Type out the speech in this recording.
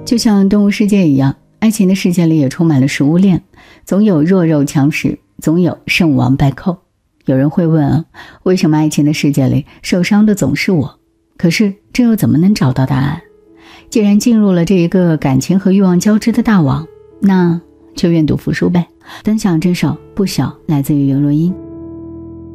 就像动物世界一样，爱情的世界里也充满了食物链，总有弱肉强食，总有胜王败寇。有人会问为什么爱情的世界里受伤的总是我？可是这又怎么能找到答案？既然进入了这一个感情和欲望交织的大网，那就愿赌服输呗。分享这首《不朽》来自于刘若英。